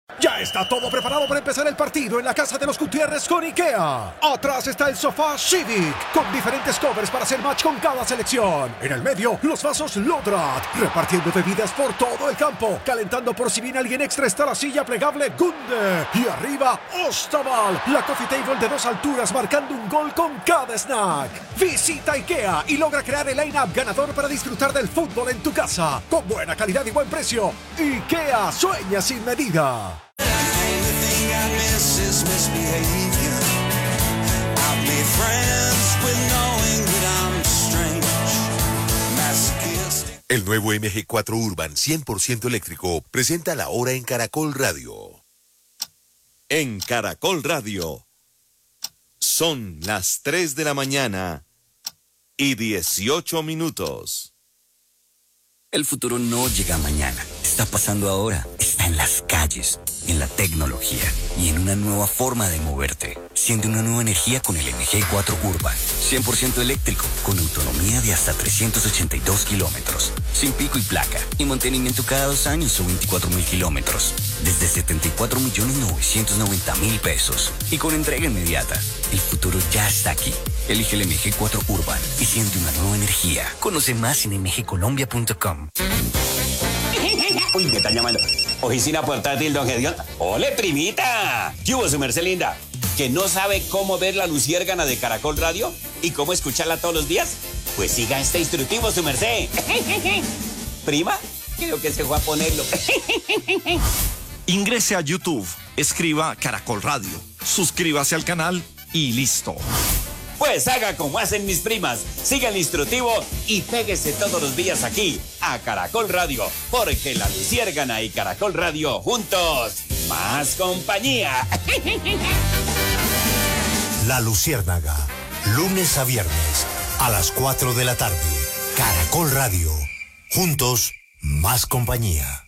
Ya está todo preparado para empezar el partido en la casa de los Gutiérrez con IKEA. Atrás está el sofá Civic, con diferentes covers para hacer match con cada selección. En el medio, los vasos Lodrat, repartiendo bebidas por todo el campo. Calentando por si viene alguien extra está la silla plegable Gunde. Y arriba, Ostaval, la coffee table de 2 alturas marcando un gol con cada snack. Visita IKEA y logra crear el line-up ganador para disfrutar del fútbol en tu casa. Con buena calidad y buen precio. IKEA, sueña sin medida. El nuevo MG4 Urban 100% eléctrico presenta la hora en Caracol Radio. En Caracol Radio son las 3 de la mañana y 18 minutos. El futuro no llega mañana, está pasando ahora, está en las calles, en la tecnología y en una nueva forma de moverte. Siente una nueva energía con el MG4 Urban, 100% eléctrico, con autonomía de hasta 382 kilómetros, sin pico y placa, y mantenimiento cada 2 años o 24.000 kilómetros, desde 74.990.000 pesos, y con entrega inmediata. El futuro ya está aquí. Elige el MG4 Urban y siente una nueva energía. Conoce más en mgcolombia.com. Uy, me están llamando. Oficina portátil, don Gedeón. ¡Ole, primita! ¿Qué hubo, su merced linda? ¿Que no sabe cómo ver la luciérgana de Caracol Radio y cómo escucharla todos los días? Pues siga este instructivo, su merced. ¿Prima? Creo que se fue a ponerlo. Ingrese a YouTube, escriba Caracol Radio, suscríbase al canal y listo. Pues haga como hacen mis primas, siga el instructivo y péguese todos los días aquí a Caracol Radio, porque la luciérgana y Caracol Radio juntos, más compañía. La Luciérnaga, lunes a viernes a las 4 de la tarde. Caracol Radio, juntos, más compañía.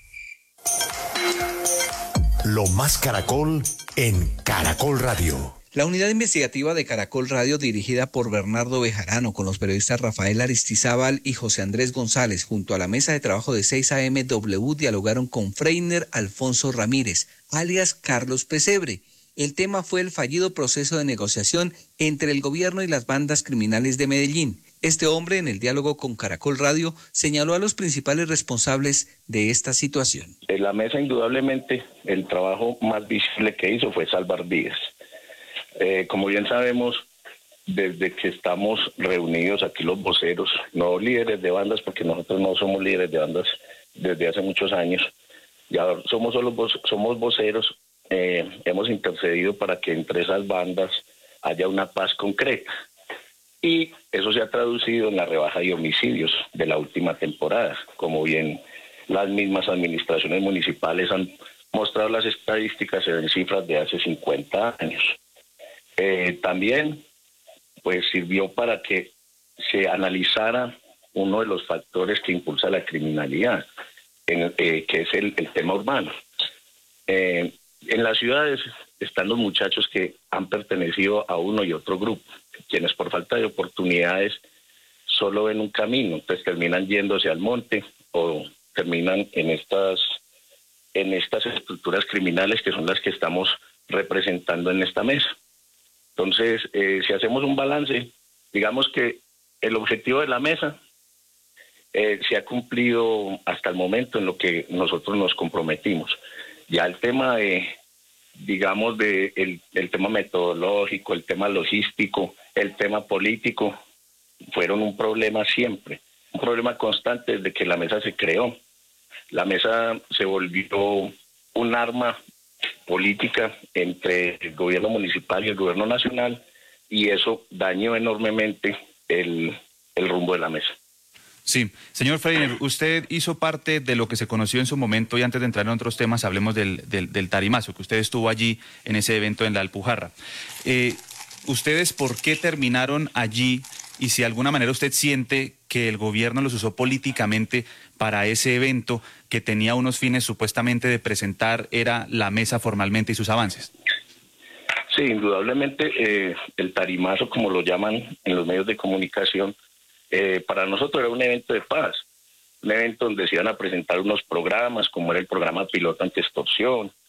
Lo más Caracol en Caracol Radio. La unidad investigativa de Caracol Radio, dirigida por Bernardo Bejarano, con los periodistas Rafael Aristizábal y José Andrés González, junto a la mesa de trabajo de 6 AM dialogaron con Freiner Alfonso Ramírez, alias Carlos Pesebre. El tema fue el fallido proceso de negociación entre el gobierno y las bandas criminales de Medellín. Este hombre, en el diálogo con Caracol Radio, señaló a los principales responsables de esta situación. En la mesa, indudablemente, el trabajo más visible que hizo fue salvar vidas. Como bien sabemos, desde que estamos reunidos aquí los voceros, no líderes de bandas, porque nosotros no somos líderes de bandas desde hace muchos años, ya somos voceros, hemos intercedido para que entre esas bandas haya una paz concreta. Y eso se ha traducido en la rebaja de homicidios de la última temporada. Como bien las mismas administraciones municipales han mostrado las estadísticas en cifras de hace 50 años. También pues sirvió para que se analizara uno de los factores que impulsa la criminalidad, que es el tema urbano. En las ciudades están los muchachos que han pertenecido a uno y otro grupo, quienes por falta de oportunidades solo ven un camino, pues terminan yéndose al monte o terminan en estas estructuras criminales que son las que estamos representando en esta mesa. Entonces, si hacemos un balance, digamos que el objetivo de la mesa se ha cumplido hasta el momento en lo que nosotros nos comprometimos. Ya el tema el tema metodológico, el tema logístico, el tema político, fueron un problema siempre, un problema constante desde que la mesa se creó. La mesa se volvió un arma política entre el gobierno municipal y el gobierno nacional, y eso dañó enormemente el rumbo de la mesa. Sí, señor Freiner, usted hizo parte de lo que se conoció en su momento, y antes de entrar en otros temas hablemos del tarimazo, que usted estuvo allí en ese evento en la Alpujarra. ¿Ustedes por qué terminaron allí? Y si de alguna manera usted siente que el gobierno los usó políticamente para ese evento que tenía unos fines supuestamente de presentar era la mesa formalmente y sus avances. Sí, indudablemente el tarimazo, como lo llaman en los medios de comunicación, para nosotros era un evento de paz, un evento donde se iban a presentar unos programas, como era el programa piloto anti-extorsión,